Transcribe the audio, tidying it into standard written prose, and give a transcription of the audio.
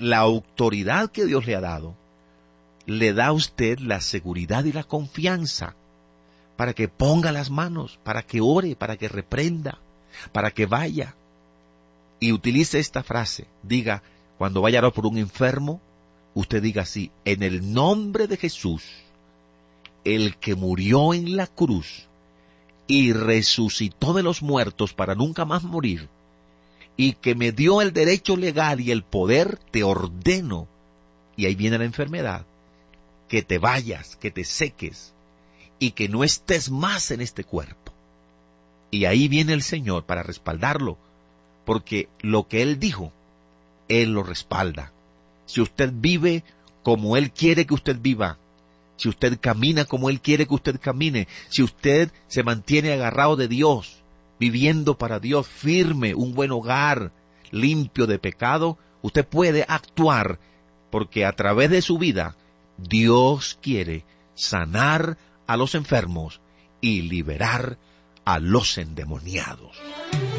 la autoridad que Dios le ha dado le da a usted la seguridad y la confianza para que ponga las manos, para que ore, para que reprenda, para que vaya. Y utilice esta frase, diga, cuando vaya a orar por un enfermo, usted diga así: en el nombre de Jesús, el que murió en la cruz y resucitó de los muertos para nunca más morir, y que me dio el derecho legal y el poder, te ordeno, y ahí viene la enfermedad, que te vayas, que te seques, y que no estés más en este cuerpo. Y ahí viene el Señor para respaldarlo, porque lo que Él dijo, Él lo respalda. Si usted vive como Él quiere que usted viva, si usted camina como Él quiere que usted camine, si usted se mantiene agarrado de Dios, viviendo para Dios, firme, un buen hogar, limpio de pecado, usted puede actuar, porque a través de su vida, Dios quiere sanar a los enfermos y liberar a los endemoniados.